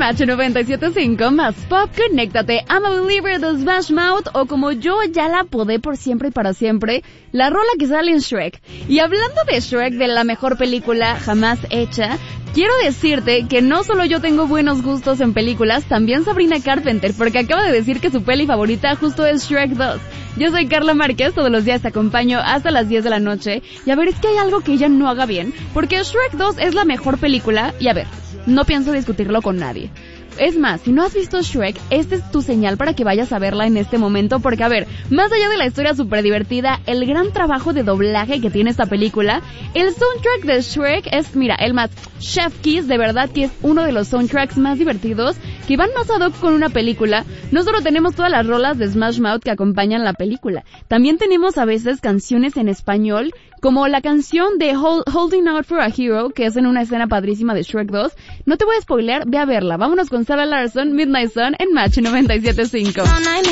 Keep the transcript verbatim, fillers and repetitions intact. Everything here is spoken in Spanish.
Macho noventa y siete punto cinco, más pop, conéctate, I'm a Believer de Smash Mouth, o como yo ya la apodé por siempre y para siempre, la rola que sale en Shrek. Y hablando de Shrek, de la mejor película jamás hecha, quiero decirte que no solo yo tengo buenos gustos en películas, también Sabrina Carpenter, porque acaba de decir que su peli favorita justo es Shrek dos. Yo soy Carla Márquez, todos los días te acompaño hasta las diez de la noche, y a ver, es que hay algo que ella no haga bien, porque Shrek dos es la mejor película, y a ver, no pienso discutirlo con nadie. Es más, si no has visto Shrek, esta es tu señal para que vayas a verla en este momento, porque a ver, más allá de la historia súper divertida, el gran trabajo de doblaje que tiene esta película, el soundtrack de Shrek es, mira, el más Chef Kiss, de verdad que es uno de los soundtracks más divertidos, que van más ad hoc con una película. No solo tenemos todas las rolas de Smash Mouth que acompañan la película, también tenemos a veces canciones en español, como la canción de Hold, Holding Out for a Hero, que es en una escena padrísima de Shrek dos. No te voy a spoilear, ve a verla. Vámonos con Sarah Larson, Midnight Sun en Macho noventa y siete punto cinco.